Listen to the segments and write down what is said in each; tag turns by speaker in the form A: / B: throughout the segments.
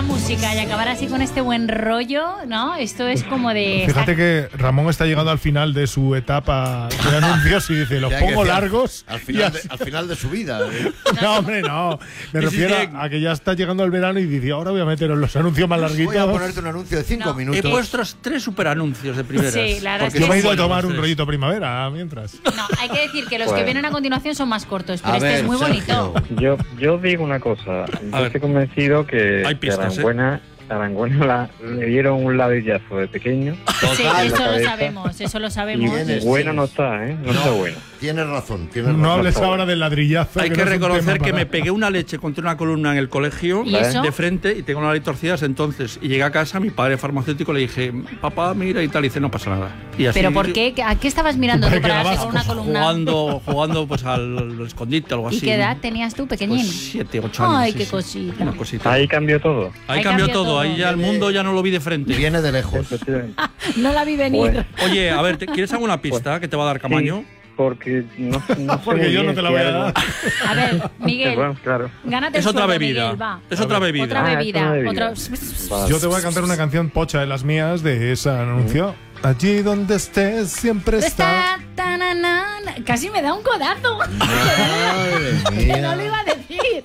A: la música y acabar así con este buen rollo, ¿no? Esto es como de...
B: Fíjate que Ramón está llegando al final de su etapa de anuncios y dice, los pongo largos.
C: Al final de su vida.
B: No, hombre, no. Me refiero a que ya está llegando el verano y dice, ahora voy a meteros los anuncios más larguitos.
C: Voy a ponerte un anuncio de 5 minutos.
D: He puesto 3 superanuncios de primeras.
A: Sí, la verdad es que
B: yo me he ido a
A: sí.
B: tomar un rollito primavera mientras.
A: No, hay que decir que los que vienen a continuación son más cortos, pero este es muy
C: Sergio.
A: bonito.
E: Yo digo una cosa. Yo estoy convencido que Arangüena le dieron un ladillazo de pequeño.
A: Sí, eso lo sabemos.
E: Bueno no está, ¿eh? No está bueno.
C: Tienes razón.
B: No hables ahora del ladrillazo.
D: Hay que reconocer que me pegué una leche contra una columna en el colegio de frente y tengo la nariz torcida entonces. Y llegué a casa, mi padre farmacéutico, le dije, papá, mira y tal, y dice, no pasa nada. Y así,
A: ¿pero por qué? ¿A qué estabas mirando tú para darte con una columna?
D: Jugando pues al escondite, algo así.
A: ¿Y qué edad tenías tú, pequeñín?
D: Pues 7, 8 años.
A: Ay, qué cosita.
D: Una cosita.
E: Ahí cambió todo.
D: Ahí cambió todo. Ahí ya el mundo ya no lo vi de frente.
C: Viene de lejos.
A: No la vi venir.
E: Bueno.
D: Oye, a ver, ¿quieres alguna pista que te va a dar Camaño?
E: Sí, porque no
B: porque yo no te la voy a dar.
A: A ver, Miguel,
E: bueno, claro.
A: gánate
D: Es
A: el
D: otra
A: sueldo,
D: bebida.
A: Miguel, va.
D: Es otra bebida.
A: Otra bebida.
E: Vale.
B: Yo te voy a cantar una canción pocha de las mías de ese anuncio. Allí donde estés siempre está.
A: Casi me da un codazo. Que no lo iba a decir.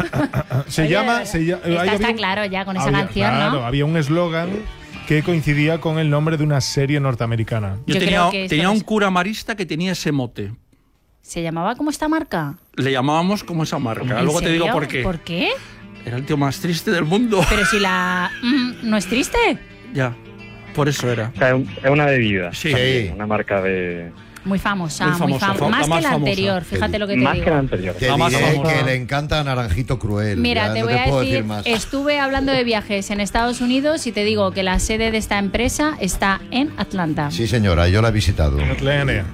A: Está claro ya con esa canción,
B: claro,
A: ¿no?
B: había un eslogan que coincidía con el nombre de una serie norteamericana.
D: Yo tenía un cura marista que tenía ese mote.
A: ¿Se llamaba como esta marca?
D: Le llamábamos como esa marca. Luego te digo por qué.
A: ¿Por qué?
D: Era el tío más triste del mundo.
A: Pero si la... ¿no es triste?
D: Ya, por eso era.
E: O sea, es una bebida.
D: Sí.
E: Una marca de...
A: Muy famosa,
D: Muy famosa,
A: más que la
D: famosa.
A: anterior, fíjate lo que te
E: Más
A: digo.
E: que la anterior.
C: Te diré que le encanta Naranjito Cruel.
A: Mira,
C: ya
A: te
C: no
A: voy a
C: puedo
A: decir,
C: más.
A: estuve hablando de viajes en Estados Unidos y te digo que la sede de esta empresa está en Atlanta.
C: Sí, señora, yo la he visitado.
A: Atlanta.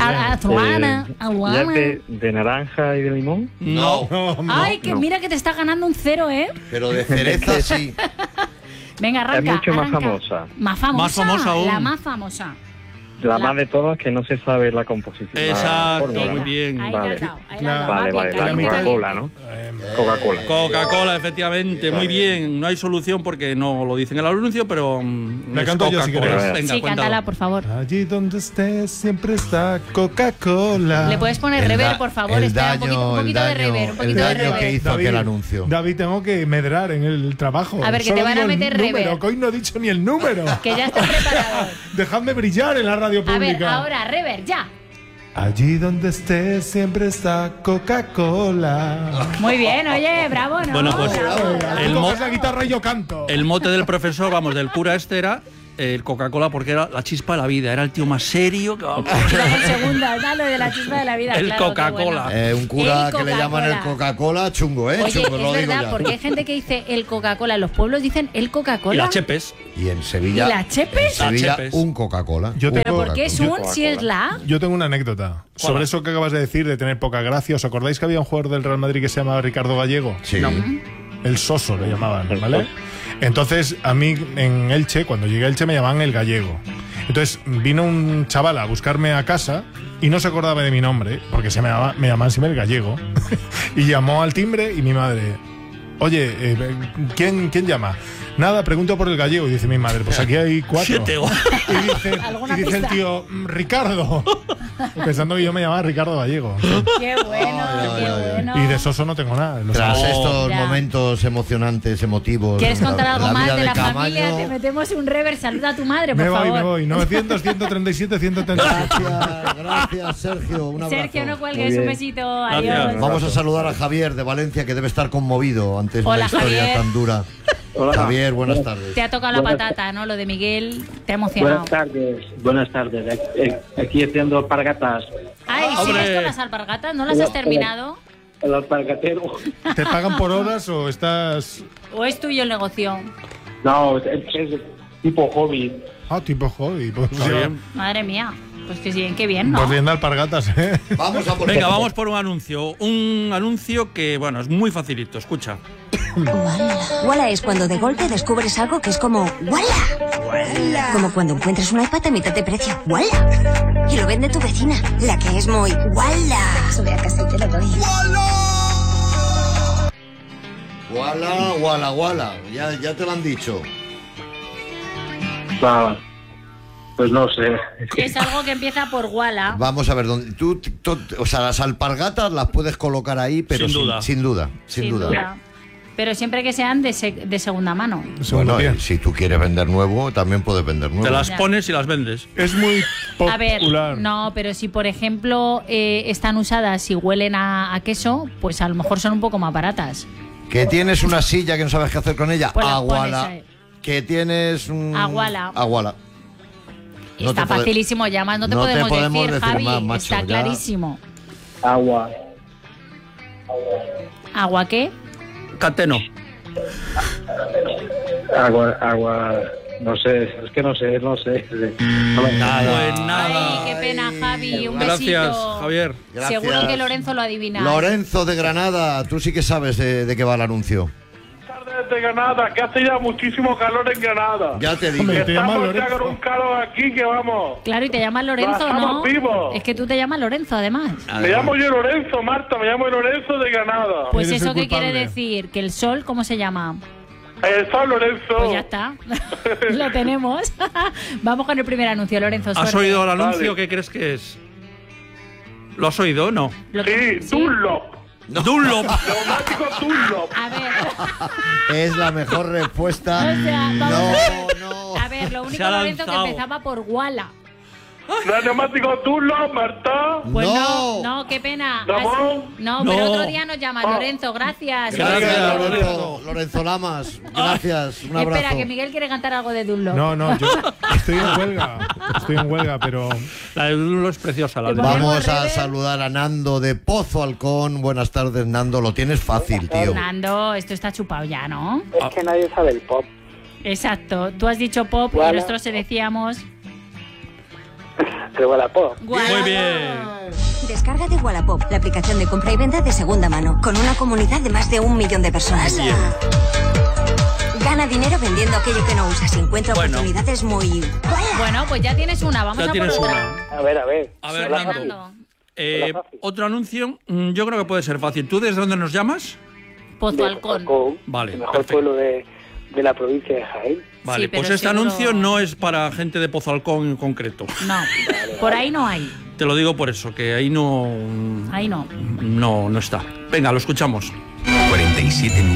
E: ¿Ya de naranja y de limón?
C: No.
A: Ay, que mira que te está ganando un 0, ¿eh?
C: Pero de cereza sí.
A: Venga, arranca.
E: Es mucho más
A: arranca.
E: famosa.
A: Más famosa.
D: Más famosa aún.
A: La más famosa.
E: La más de todas que no se sabe la composición.
D: Exacto,
E: fórmula,
D: muy
E: ¿no?
D: bien.
A: Ahí
E: Vale.
A: la has dado, ahí la has dado.
E: Vale,
A: Va
E: vale,
A: bien,
E: la
A: caliente,
E: Coca-Cola, ¿no? Coca-Cola.
D: Coca-Cola, efectivamente, muy bien. No hay solución porque no lo dicen en el anuncio, pero
B: La canto yo si
D: Coca-Cola.
B: quieres.
D: Venga,
A: Sí,
D: cuéntalo.
A: cántala, por favor.
B: Allí donde estés siempre está Coca-Cola.
A: Le puedes poner rever, por favor. Espera, un poquito de rever. Un poquito de
C: el daño que
A: rever.
C: hizo aquel anuncio.
B: David, tengo que medrar en el trabajo.
A: A ver, que
B: Solo
A: te van a
B: digo el
A: meter
B: número,
A: rever.
B: que hoy no he dicho ni el número.
A: Que ya estás preparado.
B: Dejadme brillar en la radio
A: A ver,
B: pública.
A: ahora, rever, ya.
B: Allí donde estés siempre está Coca-Cola.
A: Muy bien, oye, bravo, ¿no?
D: Bueno, pues,
A: Bravo.
D: el
B: Tú
D: mo-
B: coges la guitarra y yo canto.
D: El mote del profesor, vamos, del cura este era el Coca-Cola porque era la chispa de la vida. Era el tío más serio que vamos.
A: En segunda, da lo de la chispa de la vida.
D: El
A: claro, qué
D: Coca-Cola.
A: bueno.
C: Un cura
A: El
C: que le llaman el Coca-Cola, chungo, ¿eh?
A: Oye,
C: Chungo, lo
A: es
C: digo
A: verdad,
C: ya.
A: porque hay gente que dice el Coca-Cola. En los pueblos dicen el
D: Y
A: Coca-Cola.
D: las chepes.
C: Y en Sevilla.
A: ¿Y la Chepes?
C: En Sevilla,
D: La Chepes.
C: un Coca-Cola.
B: Yo
C: Un
A: ¿Pero
B: tengo-
A: por qué es
C: Coca-Cola.
A: un si es la A?
B: Yo tengo una anécdota sobre eso que acabas de decir de tener poca gracia. ¿Os acordáis que había un jugador del Real Madrid que se llamaba Ricardo Gallego?
C: Sí.
B: El Soso le llamaban, ¿vale? Entonces, a mí en Elche, cuando llegué a Elche, me llamaban el Gallego. Entonces, vino un chaval a buscarme a casa y no se acordaba de mi nombre, porque me llamaban siempre el Gallego. Y llamó al timbre y mi madre, oye, ¿quién llama? Nada, pregunto por el Gallego. Y dice mi madre, pues aquí hay 4.
D: 7.
B: Y dice el tío, Ricardo. Pensando que yo me llamaba Ricardo Gallego.
A: Qué bueno, qué bueno.
B: Y de Soso no tengo nada. lo
C: Tras
B: sabes.
C: estos
A: Ya.
C: momentos emocionantes, emotivos.
A: ¿Quieres contar algo más
C: vida
A: de la
C: Camaño,
A: familia? Te metemos un rever. Saluda a tu madre, por
B: Me
A: favor.
B: voy. 900, 137, 137.
C: Gracias, Sergio. Un abrazo.
A: Sergio, no
E: Muy
A: cuelgues. Un
E: bien.
A: besito.
D: Gracias.
A: Adiós.
C: Vamos a saludar a Javier de Valencia, que debe estar conmovido ante
A: Hola,
C: una historia
A: Javier.
C: tan dura.
E: Hola.
C: Javier, buenas tardes.
A: Te ha tocado la patata, ¿no? Lo de Miguel te ha emocionado.
F: Buenas tardes. Aquí haciendo alpargatas.
A: Ay,
D: Hombre.
A: ¿sigues con las alpargatas? ¿No las has terminado?
F: El alpargatero.
B: ¿Te pagan por horas o estás...?
A: ¿O es tuyo el negocio?
F: No, es tipo hobby.
B: Ah, tipo hobby. Pues
D: Está bien.
A: Madre mía. Pues que sí, qué bien, ¿no?
B: Pues viendo alpargatas, ¿eh?
C: Vamos a por
D: Venga, vamos por un anuncio. Un anuncio que, bueno, es muy facilito. Escucha.
G: Walla es cuando de golpe descubres algo que es como ¡Walla! Como cuando encuentras un iPad a mitad de precio. ¡Walla! Y lo vende tu vecina, la que es muy ¡Walla! Sube a casa y te lo doy.
C: Wala. Ya te lo han dicho.
F: Nada. Pues no sé.
A: Es algo que empieza por Wala.
C: Vamos a ver, o sea, las alpargatas las puedes colocar ahí, pero sin duda.
A: Pero siempre que sean de segunda mano.
C: Bueno, si tú quieres vender nuevo, también puedes vender nuevo.
D: Te las pones y las vendes.
B: Es muy popular.
A: A ver, no, pero si por ejemplo están usadas y huelen a queso, pues a lo mejor son un poco más baratas.
C: Que tienes una silla que no sabes qué hacer con ella,
A: pues
C: Aguala. Que tienes Aguala.
A: Está facilísimo, ya más no te podemos decir, Javi,
C: más, macho,
A: está clarísimo.
F: Agua.
A: ¿Agua qué?
D: Cateno.
F: Agua. No sé, es que no sé.
C: Nada.
D: Pues nada.
A: Ay, qué pena, Javi. Un
D: Gracias,
A: besito.
D: Javier.
C: Gracias.
A: Seguro que Lorenzo lo adivina.
C: Lorenzo de Granada, tú sí que sabes de qué va el anuncio.
H: De Granada, que hace ya muchísimo calor en Granada.
C: Ya te digo.
B: Hombre, te llama
H: Estamos ya
B: Lorenzo.
H: con un calor aquí que vamos.
A: Claro, y te llamas Lorenzo, ¿no?
H: Estamos vivos.
A: Es que tú te llamas Lorenzo, además.
H: Me llamo yo Lorenzo, Marta, me llamo Lorenzo de Granada.
A: Pues
B: Eres
A: eso
B: el
A: qué quiere
B: culpable.
A: decir, que el sol, ¿cómo se llama?
H: Soy Lorenzo.
A: Pues ya está. Lo tenemos. Vamos con el primer anuncio, Lorenzo.
D: ¿Has
A: suerte.
D: oído el anuncio?
H: Vale.
D: ¿Qué crees que es? ¿Lo has oído o no?
H: Sí, Dunlop.
D: Dunlop.
H: Neumático Dunlop.
A: A ver.
C: Es la mejor respuesta.
A: O sea, vamos
C: No.
A: A ver, lo único,
D: Se ha
A: Lorenzo, que
D: lanzado.
A: empezaba por Wala.
H: ¿No es neumático Dunlop, Marta?
A: Pues
C: No.
A: no, qué pena.
H: ¿No?
A: No,
D: No.
A: pero otro día nos llamas, Lorenzo, gracias.
D: Gracias,
C: Lorenzo Lamas. Gracias. Un abrazo.
A: Espera, que Miguel quiere cantar algo de Dunlop.
B: No, yo estoy en huelga, pero
D: La de Dunlop es preciosa. La de
C: Vamos a
A: Rever.
C: saludar a Nando de Pozo Alcón. Buenas tardes, Nando. Lo tienes fácil, tío.
A: Fernando, esto está chupado ya, ¿no?
F: Es que nadie sabe el pop.
A: Exacto. Tú has dicho pop y
F: Wala.
A: nosotros se decíamos
F: Pero la pop.
A: Wala.
D: Muy bien.
G: Descárgate Wallapop, la aplicación de compra y venta de segunda mano, con una comunidad de más de 1 millón de personas. Gana dinero vendiendo aquello que no usas y encuentra
D: Bueno.
G: oportunidades muy...
A: Bueno, pues ya tienes una. Vamos
D: Ya
A: a por
D: tienes
A: otra.
D: una.
F: A ver.
D: A ver,
F: Hola,
D: Nando.
A: Fernando.
D: Otro anuncio, yo creo que puede ser fácil. ¿Tú desde dónde nos llamas?
A: Pozo Alcón.
D: Vale,
F: El mejor
D: perfecto.
F: pueblo de la provincia de Jaén.
D: Vale,
A: Sí, pero
D: pues este
A: seguro-
D: anuncio no es para gente de Pozo Alcón en concreto.
A: No, por ahí no hay.
D: Te lo digo por eso, que ahí no
A: Ahí no.
D: está. Venga, lo escuchamos.
I: 47